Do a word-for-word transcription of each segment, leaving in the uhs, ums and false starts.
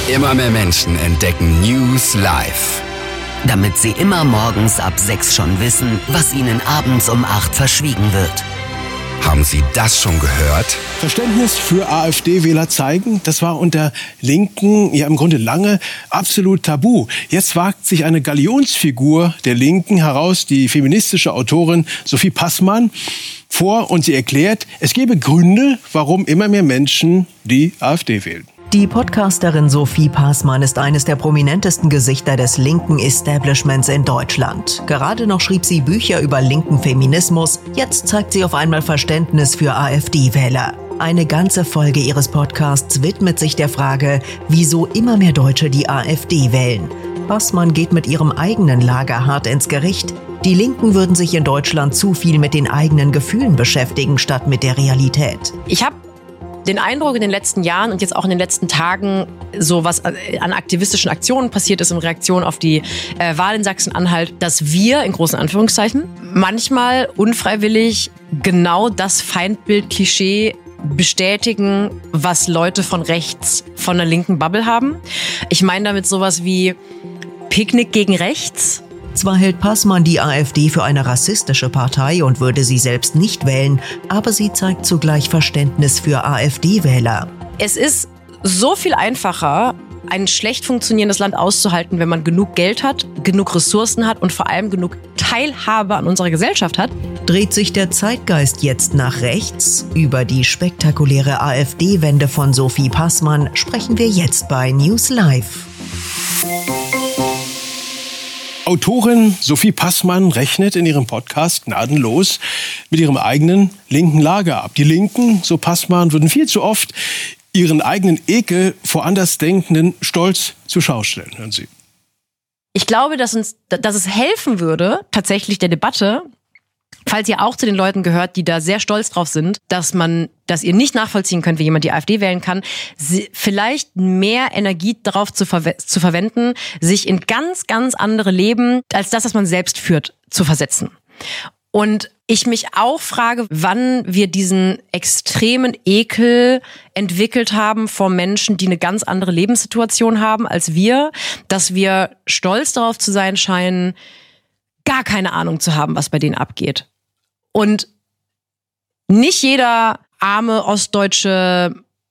Immer mehr Menschen entdecken News Live. Damit sie immer morgens ab sechs schon wissen, was ihnen abends um acht verschwiegen wird. Haben Sie das schon gehört? Verständnis für AfD-Wähler zeigen, das war unter Linken ja im Grunde lange absolut tabu. Jetzt wagt sich eine Galionsfigur der Linken heraus, die feministische Autorin Sophie Passmann, vor und sie erklärt, es gebe Gründe, warum immer mehr Menschen die AfD wählen. Die Podcasterin Sophie Passmann ist eines der prominentesten Gesichter des linken Establishments in Deutschland. Gerade noch schrieb sie Bücher über linken Feminismus. Jetzt zeigt sie auf einmal Verständnis für AfD-Wähler. Eine ganze Folge ihres Podcasts widmet sich der Frage, wieso immer mehr Deutsche die AfD wählen. Passmann geht mit ihrem eigenen Lager hart ins Gericht. Die Linken würden sich in Deutschland zu viel mit den eigenen Gefühlen beschäftigen, statt mit der Realität. Ich habe den Eindruck in den letzten Jahren und jetzt auch in den letzten Tagen, so was an aktivistischen Aktionen passiert ist in Reaktion auf die äh, Wahl in Sachsen-Anhalt, dass wir, in großen Anführungszeichen, manchmal unfreiwillig genau das Feindbild-Klischee bestätigen, was Leute von rechts von der linken Bubble haben. Ich meine damit sowas wie Picknick gegen rechts. Zwar hält Passmann die AfD für eine rassistische Partei und würde sie selbst nicht wählen, aber sie zeigt zugleich Verständnis für AfD-Wähler. Es ist so viel einfacher, ein schlecht funktionierendes Land auszuhalten, wenn man genug Geld hat, genug Ressourcen hat und vor allem genug Teilhabe an unserer Gesellschaft hat. Dreht sich der Zeitgeist jetzt nach rechts? Über die spektakuläre AfD-Wende von Sophie Passmann sprechen wir jetzt bei News Live. Autorin Sophie Passmann rechnet in ihrem Podcast gnadenlos mit ihrem eigenen linken Lager ab. Die Linken, so Passmann, würden viel zu oft ihren eigenen Ekel vor Andersdenkenden stolz zur Schau stellen. Hören Sie. Ich glaube, dass uns, dass es helfen würde, tatsächlich der Debatte, falls ihr auch zu den Leuten gehört, die da sehr stolz drauf sind, dass man, dass ihr nicht nachvollziehen könnt, wie jemand die AfD wählen kann, vielleicht mehr Energie darauf zu, ver- zu verwenden, sich in ganz, ganz andere Leben als das, was man selbst führt, zu versetzen. Und ich mich auch frage, wann wir diesen extremen Ekel entwickelt haben vor Menschen, die eine ganz andere Lebenssituation haben als wir, dass wir stolz darauf zu sein scheinen, gar keine Ahnung zu haben, was bei denen abgeht. Und nicht jeder arme ostdeutsche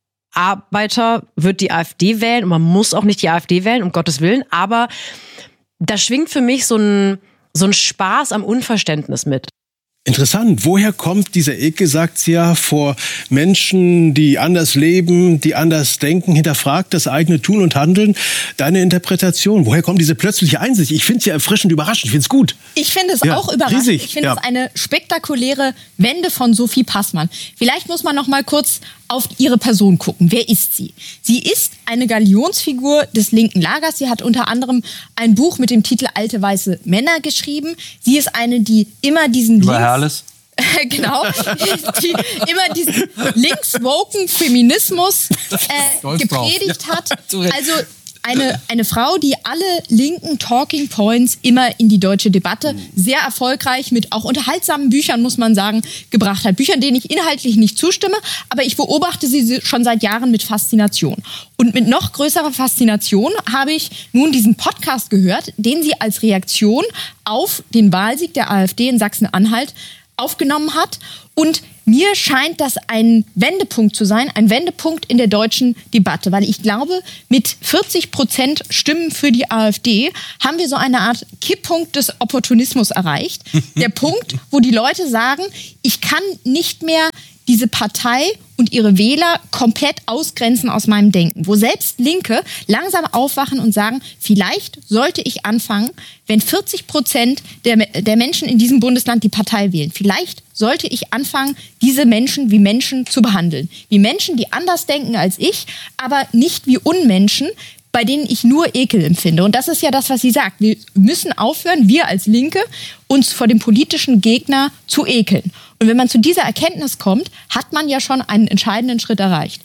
Arbeiter wird die AfD wählen und man muss auch nicht die AfD wählen, um Gottes Willen, aber da schwingt für mich so ein, so ein Spaß am Unverständnis mit. Interessant. Woher kommt dieser Ekel, sagt sie ja, vor Menschen, die anders leben, die anders denken? Hinterfragt das eigene Tun und Handeln. Deine Interpretation. Woher kommt diese plötzliche Einsicht? Ich finde es ja erfrischend überraschend. Ich finde es gut. Ich finde es ja, auch überraschend. Riesig. Ich finde ja. es eine spektakuläre Wende von Sophie Passmann. Vielleicht muss man noch mal kurz auf ihre Person gucken. Wer ist sie? Sie ist eine Galionsfigur des linken Lagers. Sie hat unter anderem ein Buch mit dem Titel Alte weiße Männer geschrieben. Sie ist eine, die immer diesen Über Herrles. genau, die immer diesen linkswoken Feminismus äh, gepredigt hat. Also eine, eine Frau, die alle linken Talking Points immer in die deutsche Debatte sehr erfolgreich mit auch unterhaltsamen Büchern, muss man sagen, gebracht hat. Büchern, denen ich inhaltlich nicht zustimme, aber ich beobachte sie schon seit Jahren mit Faszination. Und mit noch größerer Faszination habe ich nun diesen Podcast gehört, den sie als Reaktion auf den Wahlsieg der AfD in Sachsen-Anhalt aufgenommen hat. Und mir scheint das ein Wendepunkt zu sein, ein Wendepunkt in der deutschen Debatte, weil ich glaube, mit vierzig Prozent Stimmen für die AfD haben wir so eine Art Kipppunkt des Opportunismus erreicht. Der Punkt, wo die Leute sagen, ich kann nicht mehr diese Partei und ihre Wähler komplett ausgrenzen aus meinem Denken. Wo selbst Linke langsam aufwachen und sagen, vielleicht sollte ich anfangen, wenn vierzig Prozent der, der Menschen in diesem Bundesland die Partei wählen. Vielleicht sollte ich anfangen, diese Menschen wie Menschen zu behandeln. Wie Menschen, die anders denken als ich, aber nicht wie Unmenschen, bei denen ich nur Ekel empfinde. Und das ist ja das, was sie sagt. Wir müssen aufhören, wir als Linke, uns vor dem politischen Gegner zu ekeln. Und wenn man zu dieser Erkenntnis kommt, hat man ja schon einen entscheidenden Schritt erreicht.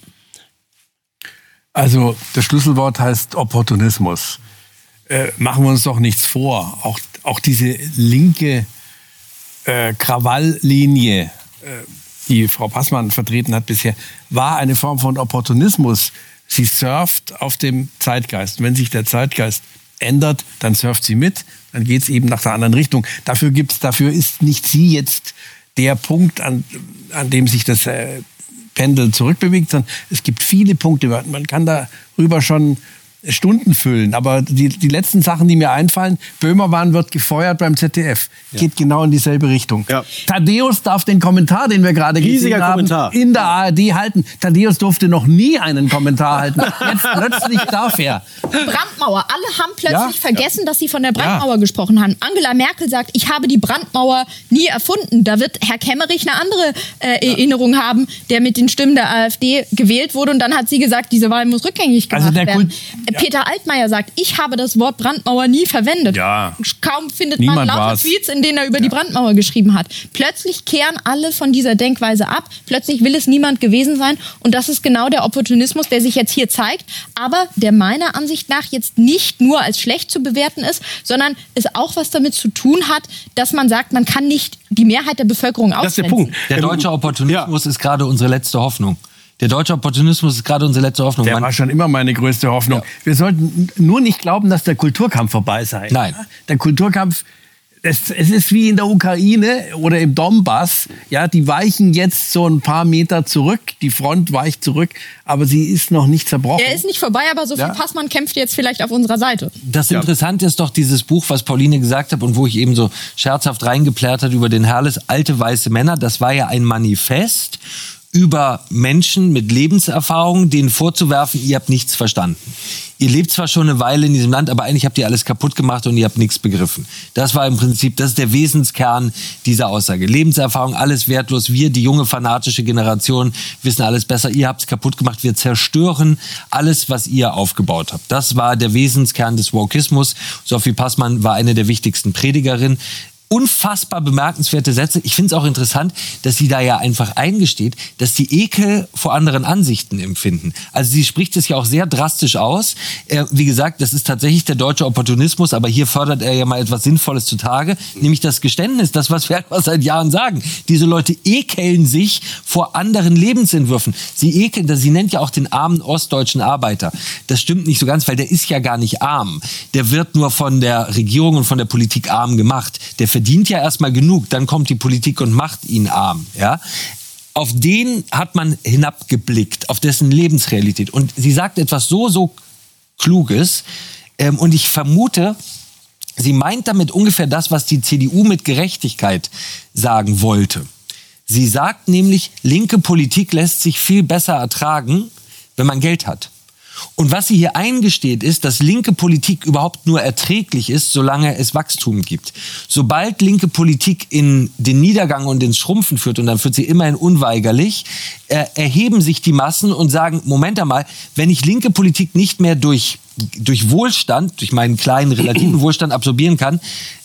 Also das Schlüsselwort heißt Opportunismus. Äh, machen wir uns doch nichts vor. Auch, auch diese linke äh, Krawalllinie, äh, die Frau Passmann vertreten hat bisher, war eine Form von Opportunismus. Sie surft auf dem Zeitgeist. Wenn sich der Zeitgeist ändert, dann surft sie mit, dann geht es eben nach der anderen Richtung. Dafür gibt's, dafür ist nicht sie jetzt der Punkt, an, an dem sich das äh, Pendel zurückbewegt, sondern es gibt viele Punkte. Man kann darüber schon Stunden füllen. Aber die, die letzten Sachen, die mir einfallen, Böhmermann wird gefeuert beim Z D F. Ja. Geht genau in dieselbe Richtung. Ja. Thaddäus darf den Kommentar, den wir gerade gesehen haben, Kommentar. in der A R D halten. Thaddäus durfte noch nie einen Kommentar halten. Jetzt plötzlich darf er. Brandmauer. Alle haben plötzlich ja. vergessen, dass sie von der Brandmauer ja. gesprochen haben. Angela Merkel sagt, ich habe die Brandmauer nie erfunden. Da wird Herr Kemmerich eine andere äh, ja. Erinnerung haben, der mit den Stimmen der AfD gewählt wurde. Und dann hat sie gesagt, diese Wahl muss rückgängig gemacht also der werden. Ja. Peter Altmaier sagt, ich habe das Wort Brandmauer nie verwendet. Ja. Kaum findet Niemand man lauter war's. Tweets, in denen er über ja. die Brandmauer geschrieben hat. Plötzlich kehren alle von dieser Denkweise ab. Plötzlich will es niemand gewesen sein. Und das ist genau der Opportunismus, der sich jetzt hier zeigt. Aber der meiner Ansicht nach jetzt nicht nur als schlecht zu bewerten ist, sondern es auch was damit zu tun hat, dass man sagt, man kann nicht die Mehrheit der Bevölkerung ausgrenzen. Das ist der Punkt. Der deutsche Opportunismus ja. ist gerade unsere letzte Hoffnung. Der deutsche Opportunismus ist gerade unsere letzte Hoffnung. Der Man, war schon immer meine größte Hoffnung. Ja. Wir sollten nur nicht glauben, dass der Kulturkampf vorbei sei. Nein. Der Kulturkampf, es, es ist wie in der Ukraine oder im Donbass. Ja, die weichen jetzt so ein paar Meter zurück. Die Front weicht zurück, aber sie ist noch nicht zerbrochen. Er ist nicht vorbei, aber Sophie ja. Passmann kämpft jetzt vielleicht auf unserer Seite. Das Interessante ja. ist doch dieses Buch, was Pauline gesagt hat und wo ich eben so scherzhaft reingeplärt hat über den Herles, alte weiße Männer. Das war ja ein Manifest über Menschen mit Lebenserfahrung, denen vorzuwerfen, ihr habt nichts verstanden. Ihr lebt zwar schon eine Weile in diesem Land, aber eigentlich habt ihr alles kaputt gemacht und ihr habt nichts begriffen. Das war im Prinzip, das ist der Wesenskern dieser Aussage. Lebenserfahrung, alles wertlos. Wir, die junge fanatische Generation, wissen alles besser. Ihr habt es kaputt gemacht. Wir zerstören alles, was ihr aufgebaut habt. Das war der Wesenskern des Wokismus. Sophie Passmann war eine der wichtigsten Predigerinnen. Unfassbar bemerkenswerte Sätze. Ich finde es auch interessant, dass sie da ja einfach eingesteht, dass sie Ekel vor anderen Ansichten empfinden. Also sie spricht es ja auch sehr drastisch aus. Äh, wie gesagt, das ist tatsächlich der deutsche Opportunismus, aber hier fördert er ja mal etwas Sinnvolles zutage, nämlich das Geständnis, das, was wir etwa seit Jahren sagen. Diese Leute ekeln sich vor anderen Lebensentwürfen. Sie ekeln, sie nennt ja auch den armen ostdeutschen Arbeiter. Das stimmt nicht so ganz, weil der ist ja gar nicht arm. Der wird nur von der Regierung und von der Politik arm gemacht. Der verdient ja erstmal genug, dann kommt die Politik und macht ihn arm. Ja? Auf den hat man hinabgeblickt, auf dessen Lebensrealität. Und sie sagt etwas so, so Kluges. Ähm, und ich vermute, sie meint damit ungefähr das, was die C D U mit Gerechtigkeit sagen wollte. Sie sagt nämlich, linke Politik lässt sich viel besser ertragen, wenn man Geld hat. Und was sie hier eingesteht, ist, dass linke Politik überhaupt nur erträglich ist, solange es Wachstum gibt. Sobald linke Politik in den Niedergang und ins Schrumpfen führt, und dann führt sie immerhin unweigerlich, äh, erheben sich die Massen und sagen, Moment einmal, wenn ich linke Politik nicht mehr durch, durch Wohlstand, durch meinen kleinen relativen Wohlstand absorbieren kann,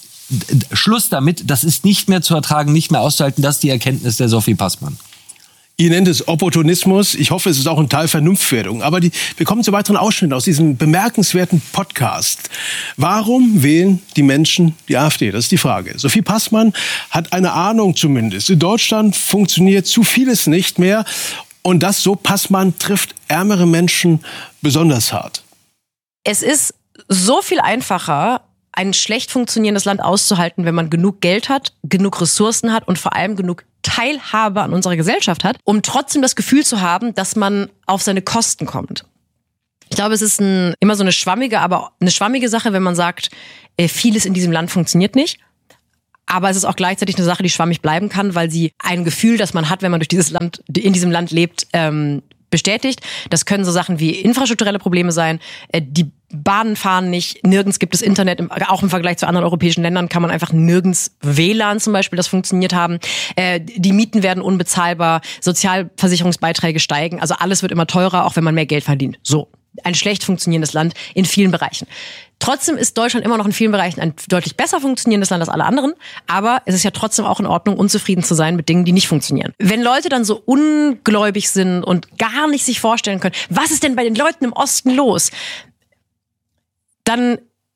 Schluss damit, das ist nicht mehr zu ertragen, nicht mehr auszuhalten, das ist die Erkenntnis der Sophie Passmann. Ihr nennt es Opportunismus. Ich hoffe, es ist auch ein Teil Vernunftwerdung. Aber die, wir kommen zu weiteren Ausschnitten aus diesem bemerkenswerten Podcast. Warum wählen die Menschen die AfD? Das ist die Frage. Sophie Passmann hat eine Ahnung zumindest. In Deutschland funktioniert zu vieles nicht mehr. Und das so, Passmann trifft ärmere Menschen besonders hart. Es ist so viel einfacher, ein schlecht funktionierendes Land auszuhalten, wenn man genug Geld hat, genug Ressourcen hat und vor allem genug Teilhabe an unserer Gesellschaft hat, um trotzdem das Gefühl zu haben, dass man auf seine Kosten kommt. Ich glaube, es ist ein, immer so eine schwammige, aber eine schwammige Sache, wenn man sagt, äh, vieles in diesem Land funktioniert nicht. Aber es ist auch gleichzeitig eine Sache, die schwammig bleiben kann, weil sie ein Gefühl, das man hat, wenn man durch dieses Land, in diesem Land lebt, ähm, bestätigt. Das können so Sachen wie infrastrukturelle Probleme sein. Äh, die Bahnen fahren nicht, nirgends gibt es Internet, auch im Vergleich zu anderen europäischen Ländern kann man einfach nirgends W L A N zum Beispiel, das funktioniert haben. Äh, die Mieten werden unbezahlbar, Sozialversicherungsbeiträge steigen, also alles wird immer teurer, auch wenn man mehr Geld verdient. So, ein schlecht funktionierendes Land in vielen Bereichen. Trotzdem ist Deutschland immer noch in vielen Bereichen ein deutlich besser funktionierendes Land als alle anderen, aber es ist ja trotzdem auch in Ordnung, unzufrieden zu sein mit Dingen, die nicht funktionieren. Wenn Leute dann so ungläubig sind und gar nicht sich vorstellen können, was ist denn bei den Leuten im Osten los? Dann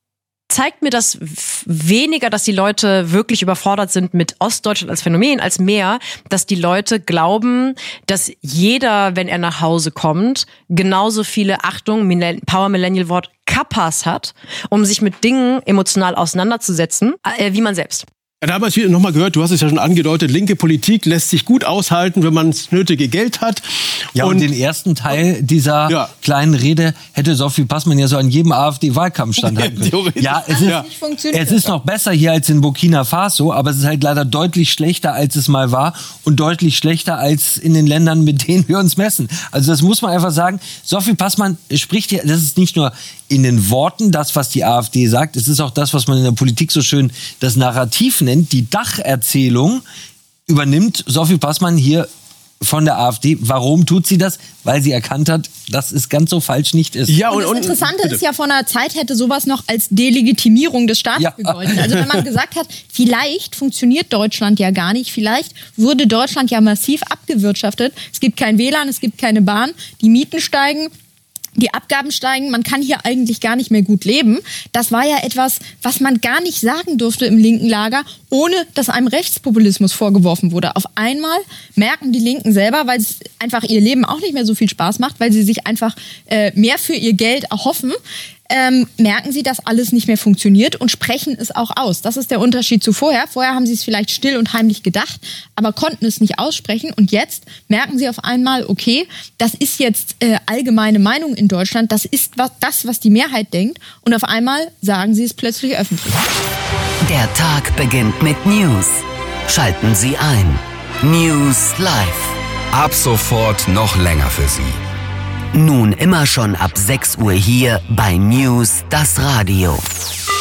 zeigt mir das weniger, dass die Leute wirklich überfordert sind mit Ostdeutschland als Phänomen, als mehr, dass die Leute glauben, dass jeder, wenn er nach Hause kommt, genauso viele, Achtung, Power-Millennial-Wort, Kappas hat, um sich mit Dingen emotional auseinanderzusetzen, äh, wie man selbst. Ja, da haben wir es nochmal gehört, du hast es ja schon angedeutet, linke Politik lässt sich gut aushalten, wenn man das nötige Geld hat. Ja, und, und den ersten Teil dieser ja. kleinen Rede hätte Sophie Passmann ja so an jedem AfD-Wahlkampfstand halten können. Ja, es ist, ja. es ist noch besser hier als in Burkina Faso, aber es ist halt leider deutlich schlechter, als es mal war und deutlich schlechter als in den Ländern, mit denen wir uns messen. Also das muss man einfach sagen. Sophie Passmann spricht hier, das ist nicht nur in den Worten das, was die AfD sagt, es ist auch das, was man in der Politik so schön das Narrativ nennt, die Dacherzählung übernimmt Sophie Passmann hier von der AfD. Warum tut sie das? Weil sie erkannt hat, dass es ganz so falsch nicht ist. Ja, und, und das Interessante und, ist ja, vor einer Zeit hätte sowas noch als Delegitimierung des Staates ja. gegolten. Also wenn man gesagt hat, vielleicht funktioniert Deutschland ja gar nicht, vielleicht wurde Deutschland ja massiv abgewirtschaftet. Es gibt kein W L A N, es gibt keine Bahn, die Mieten steigen, die Abgaben steigen, man kann hier eigentlich gar nicht mehr gut leben. Das war ja etwas, was man gar nicht sagen durfte im linken Lager, ohne dass einem Rechtspopulismus vorgeworfen wurde. Auf einmal merken die Linken selber, weil es einfach ihr Leben auch nicht mehr so viel Spaß macht, weil sie sich einfach äh, mehr für ihr Geld erhoffen, ähm, merken sie, dass alles nicht mehr funktioniert und sprechen es auch aus. Das ist der Unterschied zu vorher. Vorher haben sie es vielleicht still und heimlich gedacht, aber konnten es nicht aussprechen. Und jetzt merken sie auf einmal, okay, das ist jetzt äh, allgemeine Meinung in Deutschland, das ist was, das, was die Mehrheit denkt. Und auf einmal sagen sie es plötzlich öffentlich. Der Tag beginnt mit News. Schalten Sie ein. News Live. Ab sofort noch länger für Sie. Nun immer schon ab sechs Uhr hier bei News, das Radio.